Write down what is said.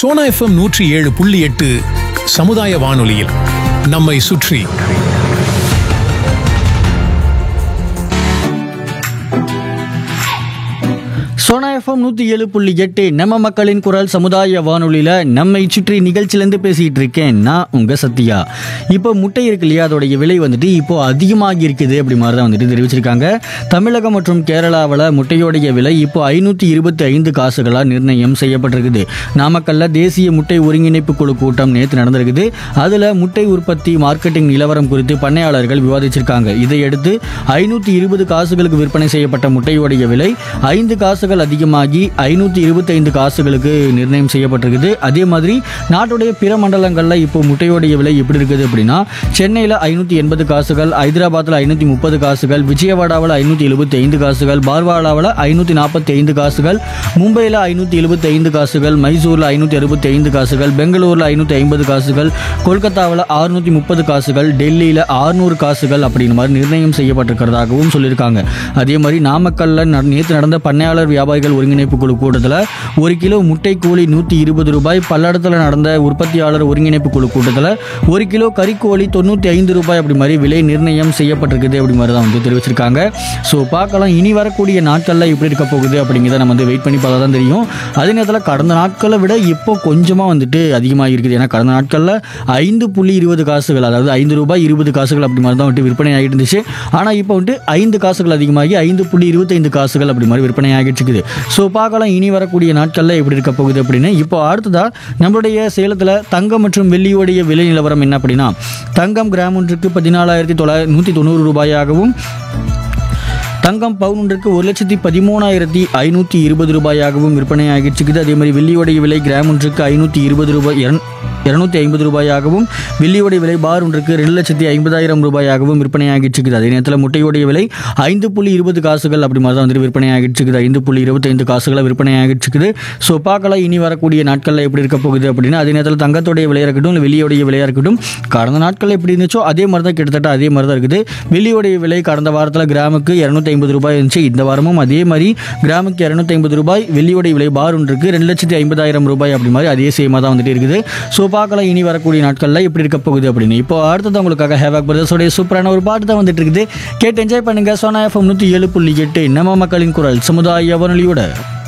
Sona FM 107.8 சமுதாய வானொலியில் நம்மை சுற்றி. சோனா எஃப்எம் 107.8 நம்ம மக்களின் குரல் சமுதாய வானொலியில் நம்மை சுற்றி நிகழ்ச்சியிலேருந்து பேசிகிட்டு இருக்கேன் நான் உங்கள் சத்யா. இப்போ முட்டை இருக்கு இல்லையா, அதோடைய விலை வந்துட்டு இப்போ அதிகமாகி இருக்குது அப்படி மாதிரி தான் வந்துட்டு தெரிவிச்சிருக்காங்க. தமிழகம் மற்றும் கேரளாவில் முட்டையோடைய விலை இப்போ 525 காசுகளாக நிர்ணயம் செய்யப்பட்டிருக்குது. நாமக்கல்ல தேசிய முட்டை ஒருங்கிணைப்பு குழு கூட்டம் நேற்று நடந்திருக்குது. அதில் முட்டை உற்பத்தி மார்க்கெட்டிங் நிலவரம் குறித்து பண்ணையாளர்கள் விவாதிச்சிருக்காங்க. இதையடுத்து 520 காசுகளுக்கு விற்பனை செய்யப்பட்ட முட்டையோடைய விலை 5 காசுகள் அதிகமாகி 525 காசுகளுக்கு நிர்ணயம் செய்யப்பட்டிருக்குது. அதே மாதிரி நாட்டுடைய பிற மண்டலங்களில் இப்போ முட்டையோடைய விலை எப்படி இருக்குது அப்படின்னா, சென்னையில் 580 காசுகள், ஹைதராபாத்தில் 530 காசுகள், விஜயவாடாவில் 575 காசுகள், பார்வாலாவில் 545 காசுகள், மும்பையில் 575 காசுகள், மைசூரில் 565 காசுகள், பெங்களூரில் 550 காசுகள், கொல்கத்தாவில் 630 காசுகள், டெல்லியில் 600 காசுகள் அப்படின்னு மாதிரி நிர்ணயம் செய்யப்பட்டிருக்கிறதாகவும் சொல்லியிருக்காங்க. அதே மாதிரி நாமக்கல்ல நேற்று நடந்த பண்ணையாளர் வியாபாரிகள் ஒருங்கிணைப்பு குழு கூட்டத்தில் 1 கிலோ முட்டை கோழி 120 ரூபாய், பல்லடத்தில் நடந்த உற்பத்தியாளர் ஒருங்கிணைப்பு குழு கூட்டத்தில் 1 கிலோ கறிக்கோழி 95 ரூபாய் அப்படி மாதிரி விலை நிர்ணயம் செய்யப்பட்டிருக்குது அப்படி மாதிரி தான் வந்து தெரிவிச்சிருக்காங்க. ஸோ பார்க்கலாம் இனி வரக்கூடிய நாட்களில் எப்படி இருக்க போகுது அப்படிங்கிறத நம்ம வந்து வெயிட் பண்ணி பார்த்தா தான் தெரியும். அதே நேரத்தில் கடந்த நாட்களை விட இப்போ கொஞ்சமாக வந்துட்டு அதிகமாக இருக்குது. ஏன்னா கடந்த நாட்களில் 5.20 காசுகள், அதாவது 5 ரூபாய் 20 காசுகள் அப்படி மாதிரி தான் வந்துட்டு விற்பனை ஆகிட்டு இருந்துச்சு. ஆனால் இப்போ வந்துட்டு 5 காசுகள் அதிகமாகி 5.25 காசுகள் அப்படி மாதிரி விற்பனை ஆகிட்டு இருக்குது. ஸோ பார்க்கலாம் இனி வரக்கூடிய நாட்களில் எப்படி இருக்க போகுது அப்படின்னு. இப்போ அடுத்ததாக நம்மளுடைய சேலத்தில் தங்கம் மற்றும் வெள்ளியோடைய விலை நிலவரம் என்ன அப்படின்னா, தங்கம் கிராம் ஒன்றுக்கு 14,190 ரூபாயாகவும், தங்கம் பவுன் ஒன்றுக்கு 1,13,520 ரூபாயாகவும் விற்பனை ஆகிட்டு. அதே மாதிரி வெள்ளியோடைய விலை கிராம் ஒன்றுக்கு 520 ரூபாய் 250 ரூபாயாகவும், வெள்ளியோடைய விலை பார் ஒன்றுக்கு 2,50,000 ரூபாயாகவும் விற்பனை ஆகிட்டு இருக்குது. அதே நேரத்தில் முட்டையோடைய விலை 5.20 காசுகள் அப்படி மாதிரி தான் வந்துட்டு விற்பனை ஆகிட்டு இருக்குது. 5.25 காசுகளை விற்பனை ஆகிட்டு இருக்குது. ஸோ பார்க்கலாம் இனி வரக்கூடிய நாட்களில் எப்படி இருக்க போகுது அப்படின்னு. அதே நேரத்தில் தங்கத்தோடைய விலையாக இருக்கட்டும், இல்லை வெள்ளியோடைய விலையாக இருக்கட்டும், கடந்த நாட்கள் எப்படி இருந்துச்சோ அதே மாதிரி தான் கிட்டத்தட்ட அதே மாதிரி தான் இருக்குது. வெள்ளியோடைய விலை கடந்த வாரத்தில் கிராமுக்கு 250 ரூபாய் இருந்துச்சு. இந்த வாரமும் அதே மாதிரி கிராமுக்கு 250 ரூபாய், வெள்ளியோடைய விலை பார் ஒன்றுக்கு 2,50,000 ரூபாய் அப்படி மாதிரி அதே சேமாக தான் வந்துட்டு இருக்குது. ஸோ பார்க்கலாம் இனி வரக்கூடிய நாட்களில் எப்படி இருக்க போகுது அப்படின்னு. இப்போ அடுத்தது உங்களுக்காக ஹேவாக் பிரதர்ஸோடைய சூப்பரான ஒரு பாட்டு தான் வந்துட்டு இருக்குது. கேட்டு என்ஜாய் பண்ணுங்க. சோனா எஃப்எம் 107.8 நம்ம மக்களின் குரல் சமுதாய வானொலியோட.